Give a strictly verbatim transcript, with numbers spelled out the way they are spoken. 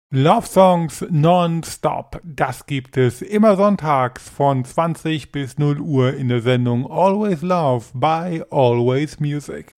Love Songs nonstop. Das gibt es immer sonntags von zwanzig bis null Uhr in der Sendung Always Love by Always Music.